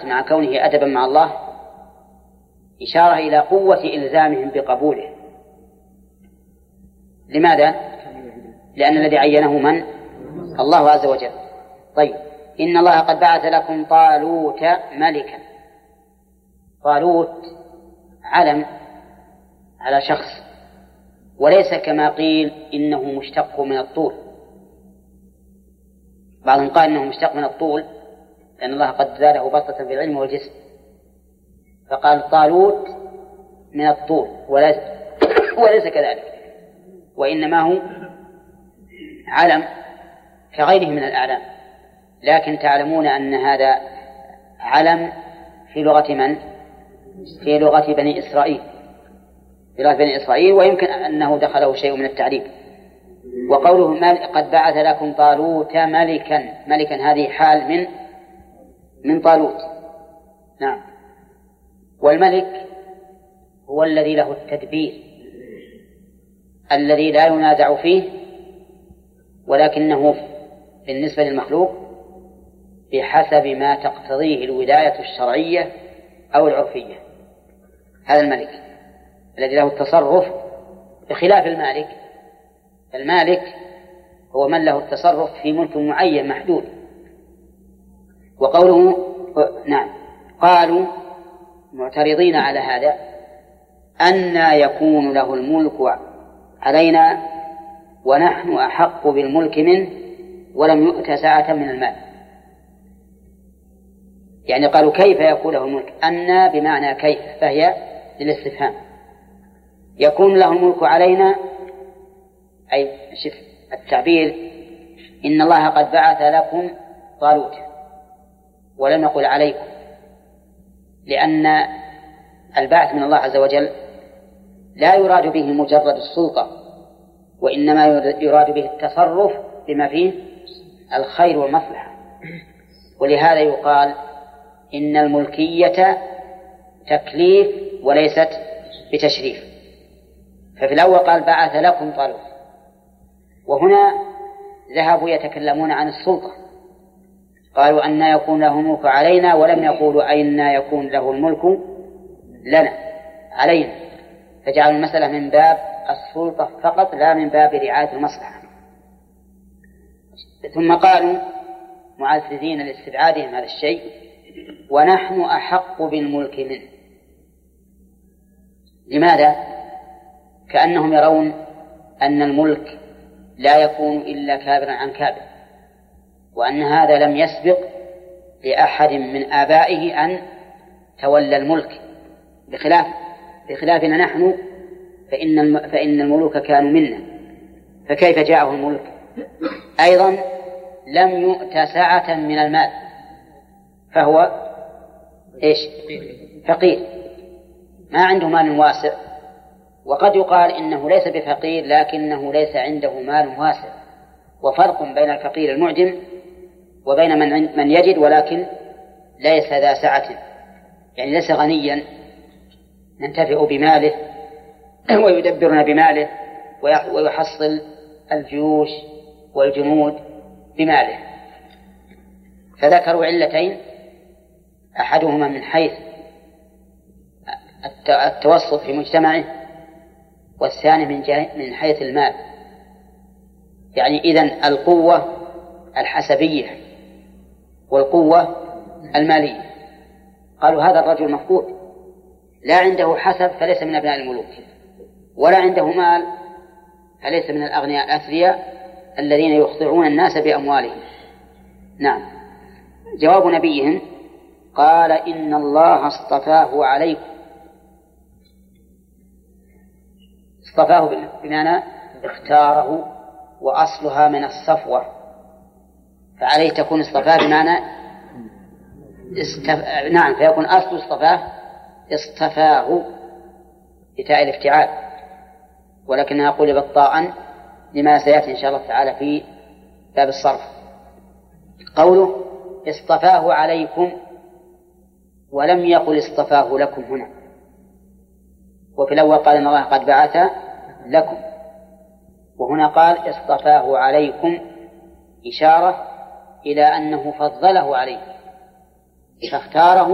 مع كونه أدبا مع الله إشارة إلى قوة إلزامهم بقبوله. لماذا؟ لأن الذي عينه من؟ الله عز وجل. طيب، إن الله قد بعث لكم طالوت ملكا. طالوت علم على شخص، وليس كما قيل إنه مشتق من الطول. بعضهم قال إنه مشتق من الطول لأن الله قد زاده بسطة في العلم والجسم، فقال طالوت من الطول، وليس كذلك، وإنما هو علم كغيره من الأعلام. لكن تعلمون أن هذا علم في لغة من؟ في لغة بني إسرائيل، في لغة بني إسرائيل، ويمكن أنه دخله شيء من التعريب. وقوله قد بعث لكم طالوت ملكا، ملكا هذه حال من طالوت. نعم. والملك هو الذي له التدبير، الذي لا ينازع فيه، ولكنه بالنسبة للمخلوق بحسب ما تقتضيه الولاية الشرعية أو العرفية. هذا الملك الذي له التصرف، بخلاف المالك. المالك هو من له التصرف في ملك معين محدود. وقوله نعم، قالوا معترضين على هذا: أنى يكون له الملك علينا ونحن أحق بالملك منه ولم يؤت سعة من المال. يعني قالوا كيف يكون له الملك؟ أنى بمعنى كيف، فهي للاستفهام. يكون له الملك علينا، أي شف التعبير: إن الله قد بعث لكم طالوت، ولم نقل عليكم، لأن البعث من الله عز وجل لا يراد به مجرد السلطة، وإنما يراد به التصرف بما فيه الخير والمصلحة. ولهذا يقال إن الملكية تكليف وليست بتشريف. ففي الأول قال بعث لكم طالوت، وهنا ذهبوا يتكلمون عن السلطة، قالوا أن يكون له الملك علينا، ولم يقولوا أين يكون له الملك لنا علينا، فجعلوا المسألة من باب السلطة فقط لا من باب رعاية المصلحة. ثم قالوا معززين لاستبعادهم هذا الشيء: ونحن أحق بالملك منه. لماذا؟ كأنهم يرون أن الملك لا يكون إلا كابرا عن كابر، وأن هذا لم يسبق لأحد من آبائه أن تولى الملك، بخلافنا نحن فإن الملوك كانوا منا، فكيف جاءه الملك؟ أيضا لم يؤت سعة من المال، فهو إيش؟ فقير، ما عنده مال واسع. وقد يقال إنه ليس بفقير لكنه ليس عنده مال واسع، وفرق بين الفقير المعدم وبين من يجد ولكن ليس ذا سعة، يعني ليس غنيا ينتفع بماله ويدبرنا بماله ويحصل الجيوش والجنود بماله. فذكروا علتين: أحدهما من حيث التوسط في مجتمعه، والثاني من حيث المال. يعني إذن القوة الحسبية والقوة المالية. قالوا هذا الرجل مفقود، لا عنده حسب فليس من أبناء الملوك، ولا عنده مال فليس من الأغنياء الأثرياء الذين يخضعون الناس بأموالهم. نعم. جواب نبيهم: قال إن الله اصطفاه عليكم. اصطفاه بمعنى اختاره، وأصلها من الصفوة، فعليه تكون اصطفاه بمعنى نعم، فيكون أصل اصطفاه اصطفاه بتاء الافتعال، ولكنها قلبت طاء لما سيأتي إن شاء الله تعالى في باب الصرف. قوله اصطفاه عليكم ولم يقل اصطفاه لكم هنا، وفي الأول قال إن الله قد بعث لكم، وهنا قال اصطفاه عليكم، إشارة إلى أنه فضله عليه فاختاره